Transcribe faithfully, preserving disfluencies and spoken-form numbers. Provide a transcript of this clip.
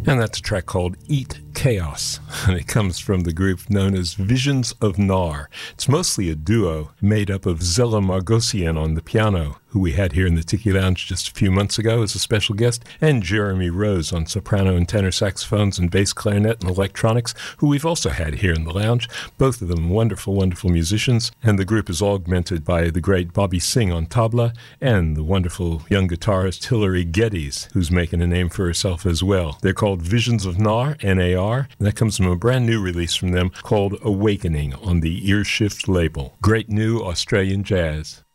And that's a track called Eat Chaos, and it comes from the group known as Visions of Nar. It's mostly a duo made up of Zella Margosian on the piano, who we had here in the Tiki Lounge just a few months ago as a special guest, and Jeremy Rose on soprano and tenor saxophones and bass clarinet and electronics, who we've also had here in the lounge. Both of them wonderful, wonderful musicians, and the group is augmented by the great Bobby Singh on tabla and the wonderful young guitarist Hilary Geddes, who's making a name for herself as well. They're called Visions of Nar, N A R, and that comes from a brand new release from them called Awakening on the Earshift label. Great new Australian jazz.